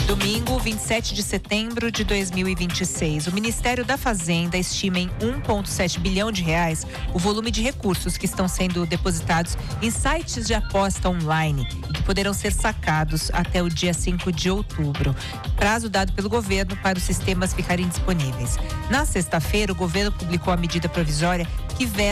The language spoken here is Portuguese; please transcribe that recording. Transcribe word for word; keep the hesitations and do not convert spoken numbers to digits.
Domingo, vinte e sete de setembro de dois mil e vinte e seis. O Ministério da Fazenda estima em um vírgula sete bilhão de reais o volume de recursos que estão sendo depositados em sites de aposta online e que poderão ser sacados até o dia cinco de outubro. Prazo dado pelo governo para os sistemas ficarem disponíveis. Na sexta-feira, o governo publicou a medida provisória que veta